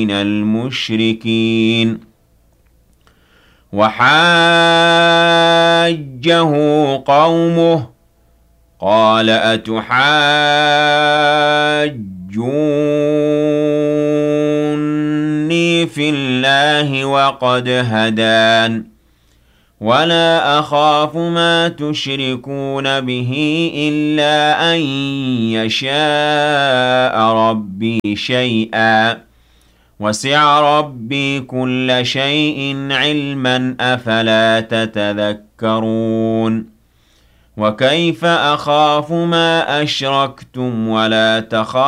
من المشركين وحاجه قومه قال أتحاجوني في الله وقد هدان ولا أخاف ما تشركون به إلا أن يشاء ربي شيئا وسع ربي كل شيء علما أفلا تتذكرون وكيف أخاف ما أشركتم ولا تخافون